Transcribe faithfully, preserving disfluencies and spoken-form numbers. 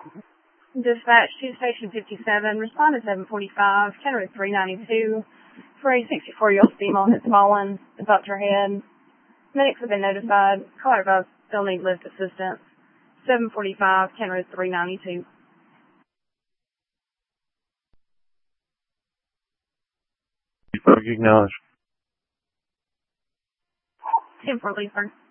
Dispatch to Station fifty-seven. Respond to seven forty-five. Counter three ninety-two. For a sixty-four-year-old female has fallen, bumped her head. Medics have been notified. Caller advised they'll need lift assistance. seven forty-five. Counter three ninety-two. Acknowledge. ten four, Leesburg.